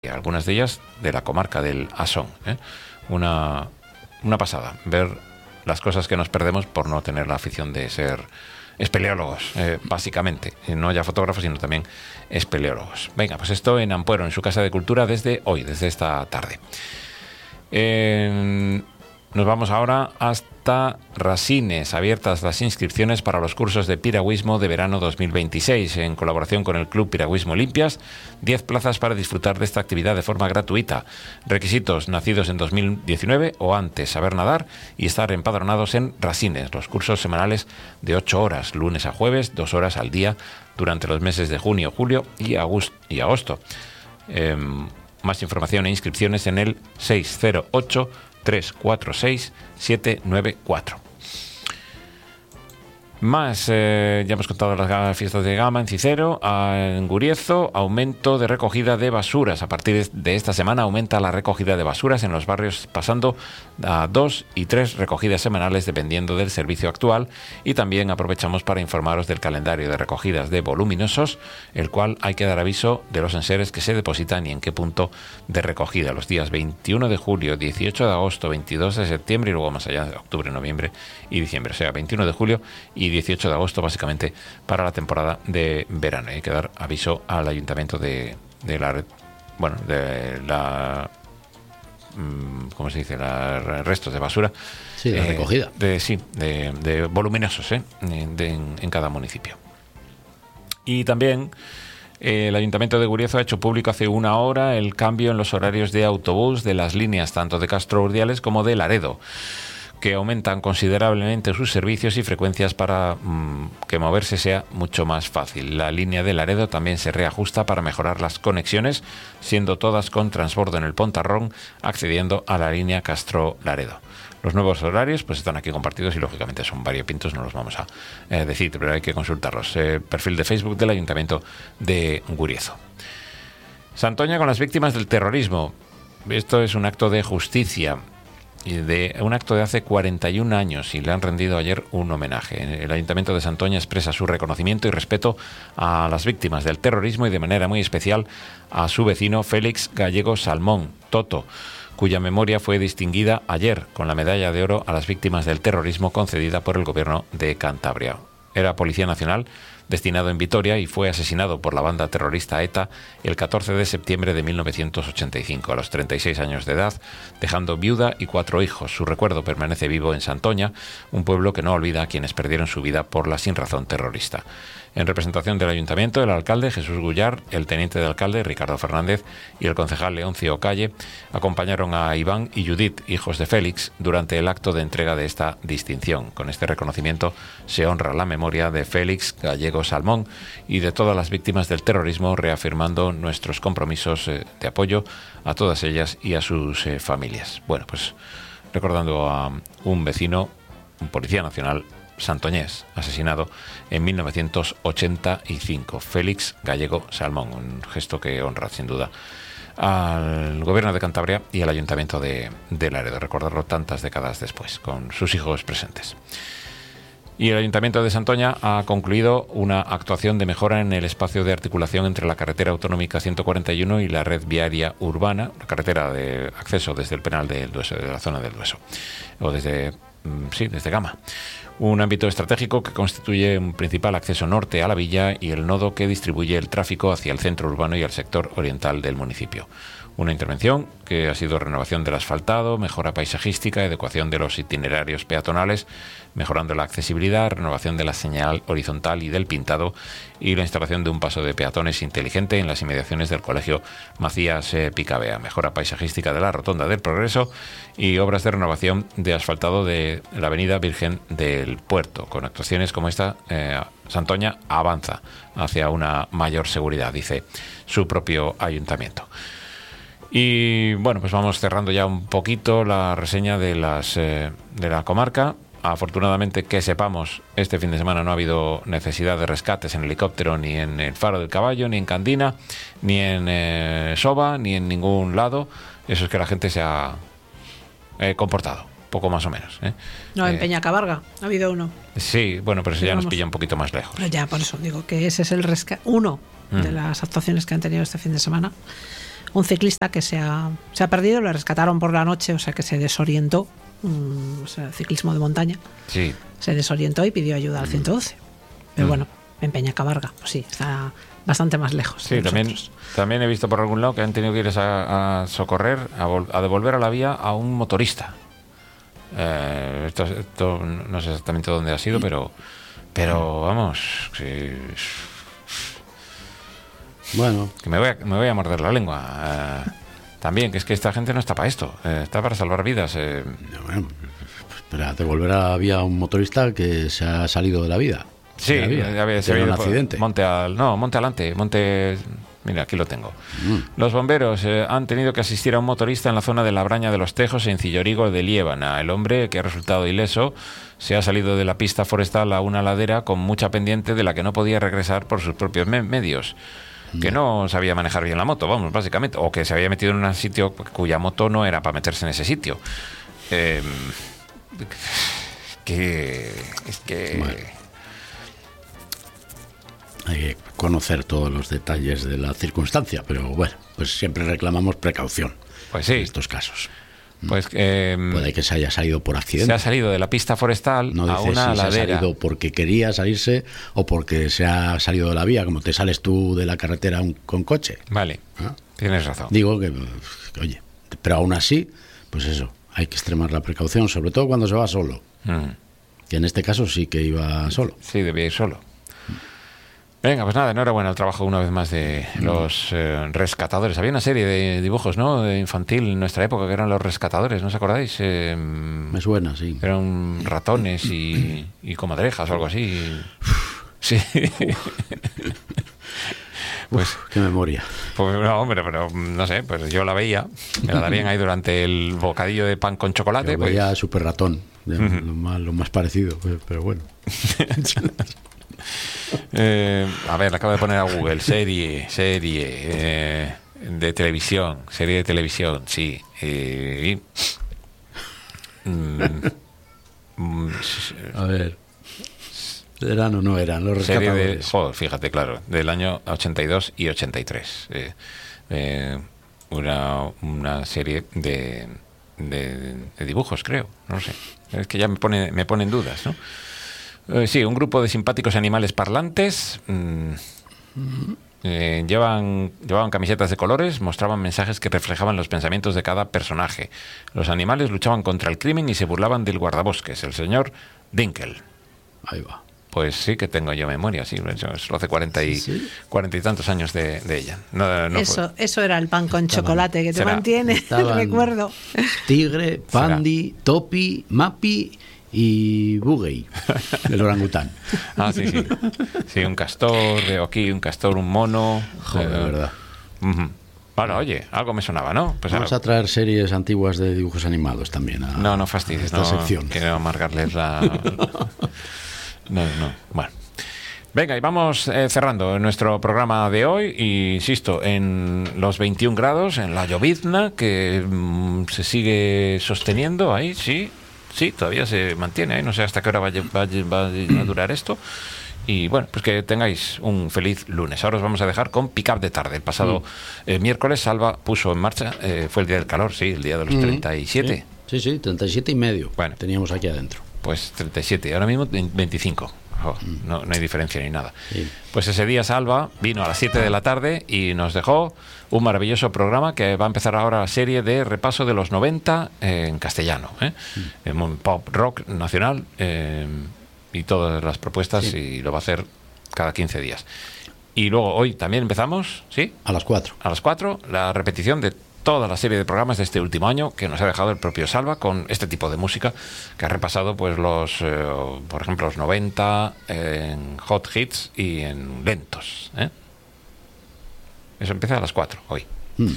algunas de ellas de la comarca del Asón. Una pasada ver las cosas que nos perdemos por no tener la afición de ser espeleólogos, básicamente, no ya fotógrafos, sino también espeleólogos. Venga, pues esto en Ampuero, en su Casa de Cultura, desde hoy, desde esta tarde. Nos vamos ahora hasta Rasines, abiertas las inscripciones para los cursos de piragüismo de verano 2026, en colaboración con el Club Piragüismo Limpias, 10 plazas para disfrutar de esta actividad de forma gratuita. Requisitos: nacidos en 2019 o antes, saber nadar y estar empadronados en Rasines. Los cursos semanales de 8 horas, lunes a jueves, 2 horas al día, durante los meses de junio, julio y agosto. Más información e inscripciones en el 608-346-794. Más, ya hemos contado las fiestas de Gama en Cicero. En Guriezo, aumento de recogida de basuras. A partir de esta semana aumenta la recogida de basuras en los barrios, pasando a 2 y 3 recogidas semanales dependiendo del servicio actual. Y también aprovechamos para informaros del calendario de recogidas de voluminosos, el cual hay que dar aviso de los enseres que se depositan y en qué punto de recogida. Los días 21 de julio, 18 de agosto, 22 de septiembre y luego más allá de octubre, noviembre y diciembre. O sea, 21 de julio y 18 de agosto, básicamente para la temporada de verano. Hay que dar aviso al ayuntamiento de la ¿cómo se dice? Restos de basura. Sí, la recogida. De voluminosos en cada municipio. Y también el Ayuntamiento de Guriezo ha hecho público hace una hora el cambio en los horarios de autobús de las líneas tanto de Castro Urdiales como de Laredo, que aumentan considerablemente sus servicios y frecuencias para que moverse sea mucho más fácil. La línea de Laredo también se reajusta para mejorar las conexiones, siendo todas con transbordo en el Pontarrón, accediendo a la línea Castro-Laredo. Los nuevos horarios pues están aquí compartidos y lógicamente son variopintos, no los vamos a decir, pero hay que consultarlos. Perfil de Facebook del Ayuntamiento de Guriezo. Santoña con las víctimas del terrorismo. Esto es un acto de justicia, de un acto de hace 41 años, y le han rendido ayer un homenaje. El Ayuntamiento de Santoña expresa su reconocimiento y respeto a las víctimas del terrorismo y de manera muy especial a su vecino Félix Gallego Salmón, Toto, cuya memoria fue distinguida ayer con la medalla de oro a las víctimas del terrorismo concedida por el Gobierno de Cantabria. Era policía nacional, destinado en Vitoria, y fue asesinado por la banda terrorista ETA el 14 de septiembre de 1985, a los 36 años de edad, dejando viuda y 4 hijos. Su recuerdo permanece vivo en Santoña, un pueblo que no olvida a quienes perdieron su vida por la sinrazón terrorista. En representación del Ayuntamiento, el alcalde Jesús Gullar, el teniente de alcalde Ricardo Fernández y el concejal Leoncio Calle acompañaron a Iván y Judith, hijos de Félix, durante el acto de entrega de esta distinción. Con este reconocimiento se honra la memoria de Félix Gallego Salmón y de todas las víctimas del terrorismo, reafirmando nuestros compromisos de apoyo a todas ellas y a sus familias. Bueno, pues recordando a un vecino, un policía nacional santoñés, asesinado en 1985, Félix Gallego Salmón, un gesto que honra sin duda al Gobierno de Cantabria y al Ayuntamiento de Laredo, recordarlo tantas décadas después, con sus hijos presentes. Y el Ayuntamiento de Santoña ha concluido una actuación de mejora en el espacio de articulación entre la carretera autonómica 141 y la red viaria urbana, la carretera de acceso desde el Penal del Dueso, de la zona del Dueso, o desde Gama. Un ámbito estratégico que constituye un principal acceso norte a la villa y el nodo que distribuye el tráfico hacia el centro urbano y al sector oriental del municipio. Una intervención que ha sido renovación del asfaltado, mejora paisajística, adecuación de los itinerarios peatonales, mejorando la accesibilidad, renovación de la señal horizontal y del pintado, y la instalación de un paso de peatones inteligente en las inmediaciones del Colegio Macías Picabea, mejora paisajística de la Rotonda del Progreso y obras de renovación de asfaltado de la Avenida Virgen del Puerto. Con actuaciones como esta, Santoña avanza hacia una mayor seguridad, dice su propio ayuntamiento. Y bueno, pues vamos cerrando ya un poquito la reseña de la comarca. Afortunadamente, que sepamos, este fin de semana no ha habido necesidad de rescates en helicóptero, ni en el Faro del Caballo, ni en Candina, ni en Soba, ni en ningún lado. Eso es que la gente se ha comportado, poco más o menos. No, en Peñacabarga ha habido uno. Sí, bueno, pero eso ya nos pilla un poquito más lejos. Ya, por eso digo que ese es el uno de las actuaciones que han tenido este fin de semana. un ciclista que se ha perdido, le rescataron por la noche, o sea que se desorientó, o sea, ciclismo de montaña, Sí. se desorientó y pidió ayuda al 112. Pero bueno, en Peñacabarga, pues sí, está bastante más lejos. Sí, de también, nosotros. también he visto por algún lado que han tenido que ir a socorrer, a devolver a la vía a un motorista. Esto no sé exactamente dónde ha sido, pero vamos, Bueno, que me voy a morder la lengua. También, que es que esta gente no está para esto, está para salvar vidas. bueno, espera, devolver a la vía a un motorista que se ha salido de la vida. Sí, De la vía, se tiene había un accidente. Monte adelante, mira, aquí lo tengo. Los bomberos han tenido que asistir a un motorista en la zona de la Braña de los Tejos, en Cillorigo de Liébana. El hombre, que ha resultado ileso, se ha salido de la pista forestal a una ladera con mucha pendiente de la que no podía regresar por sus propios medios. Que no sabía manejar bien la moto, vamos, básicamente, o que se había metido en un sitio cuya moto no era para meterse en ese sitio. Es que Bueno. Hay que conocer todos los detalles de la circunstancia, pero bueno, pues siempre reclamamos precaución pues sí, en estos casos. pues Puede que se haya salido por se accidente. ha salido de la pista forestal No a dice una si se ha ladera. salido porque quería salirse o porque se ha salido de la vía, como te sales tú de la carretera con coche. Vale, ¿Ah? tienes razón. Digo que, oye, pero aún así, pues eso, hay que extremar la precaución, sobre todo cuando se va solo. Que en este caso sí que iba solo. Sí, debía ir solo. Venga, pues nada, enhorabuena al trabajo una vez más de los rescatadores. Había una serie de dibujos, ¿no? De infantil en nuestra época que eran los rescatadores, ¿no os acordáis? Me suena, sí. Eran ratones y comadrejas o algo así. Sí. Pues, Qué memoria. pues no, hombre, pero no sé, pues yo la veía. Me la darían ahí durante el bocadillo de pan con chocolate. Yo Pues, veía Super Ratón, lo más parecido, pero bueno. A ver, acabo de poner a Google serie de televisión, sí. A ver. ¿Eran o no eran los Serie de, rescatadores? joder, fíjate, claro, del año 82 y 83. Una serie de dibujos, creo, no lo sé. Es que ya me pone en dudas, ¿no? Sí, un grupo de simpáticos animales parlantes. Llevaban camisetas de colores, mostraban mensajes que reflejaban los pensamientos de cada personaje. Los animales luchaban contra el crimen y se burlaban del guardabosques, el señor Dinkel. Ahí va. Pues sí que tengo yo memoria, sí, eso hace 40 y tantos años de ella. No Eso era el pan con chocolate que te será. mantiene, Estaban recuerdo. Tigre, Pandi, Topi, Mapi y Bugey, el orangután. Sí. Sí, un castor, veo aquí un castor, un mono. Joder, de verdad. Bueno, oye, algo me sonaba, ¿no? Pues Vamos a traer series antiguas de dibujos animados también a no fastidies, esta sección. Quiero amargarles la... No, bueno. Venga, y vamos cerrando nuestro programa de hoy. Y insisto, en los 21 grados, en la llovizna, que se sigue sosteniendo ahí, sí, todavía se mantiene ahí. No sé hasta qué hora va a durar esto. Y bueno, pues que tengáis un feliz lunes. Ahora os vamos a dejar con Pick Up de Tarde. El pasado miércoles Salva puso en marcha, fue el día del calor, sí, el día de los 37. Sí, 37 y medio. Bueno. Teníamos aquí adentro. Pues 37, ahora mismo 25. No hay diferencia ni nada. Sí. Pues ese día Salva vino a las 7 de la tarde y nos dejó un maravilloso programa que va a empezar ahora la serie de repaso de los 90 en castellano, en pop rock nacional y todas las propuestas, y lo va a hacer cada 15 días. Y luego hoy también empezamos, ¿sí? A las 4. A las 4, la repetición de toda la serie de programas de este último año que nos ha dejado el propio Salva con este tipo de música que ha repasado pues por ejemplo los 90 en hot hits y en lentos, Eso empieza a las 4 hoy.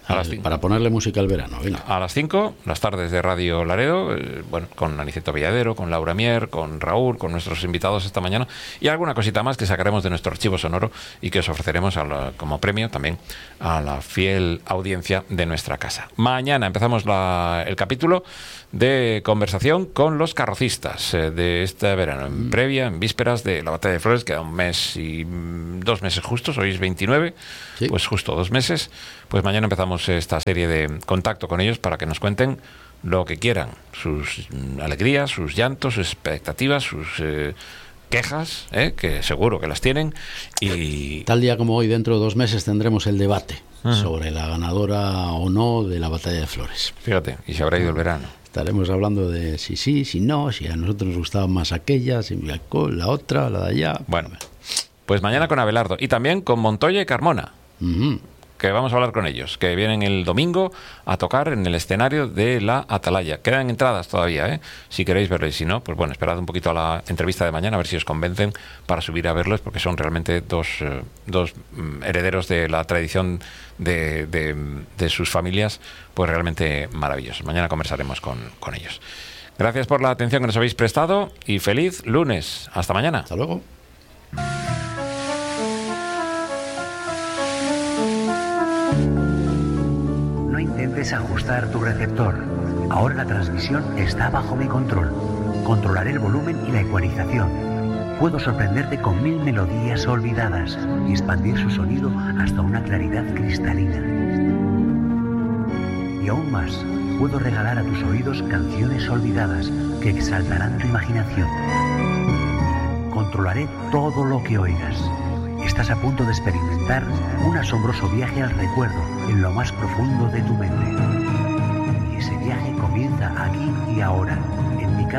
Para ponerle música al verano. Venga. A las 5, las tardes de Radio Laredo, bueno, con Aniceto Villadero, con Laura Mier, con Raúl, con nuestros invitados esta mañana y alguna cosita más que sacaremos de nuestro archivo sonoro y que os ofreceremos como premio también a la fiel audiencia de nuestra casa. Mañana empezamos el capítulo de conversación con los carrocistas de este verano, en vísperas de la Batalla de Flores. Queda un mes y 2 meses justos, hoy es 29, sí. Pues justo 2 meses. Pues mañana empezamos esta serie de contacto con ellos para que nos cuenten lo que quieran, sus alegrías, sus llantos, sus expectativas, sus quejas, que seguro que las tienen. Y tal día como hoy, dentro de 2 meses, tendremos el debate sobre la ganadora o no de la Batalla de Flores. Fíjate, y se habrá ido el verano. Estaremos hablando de si sí, si no, si a nosotros nos gustaba más aquella, si la otra, la de allá. Bueno, pues mañana con Abelardo y también con Montoya y Carmona. Que vamos a hablar con ellos, que vienen el domingo a tocar en el escenario de la Atalaya. Quedan entradas todavía, si queréis verlos, y si no, pues bueno, esperad un poquito a la entrevista de mañana a ver si os convencen para subir a verlos, porque son realmente dos herederos de la tradición de sus familias, pues realmente maravillosos. Mañana conversaremos con ellos. Gracias por la atención que nos habéis prestado y feliz lunes. Hasta mañana. Hasta luego. No intentes ajustar tu receptor. Ahora la transmisión está bajo mi control. Controlaré el volumen y la ecualización. Puedo sorprenderte con 1000 melodías olvidadas y expandir su sonido hasta una claridad cristalina. Y aún más, puedo regalar a tus oídos canciones olvidadas que exaltarán tu imaginación. Controlaré todo lo que oigas. Estás a punto de experimentar un asombroso viaje al recuerdo en lo más profundo de tu mente. Y ese viaje comienza aquí y ahora.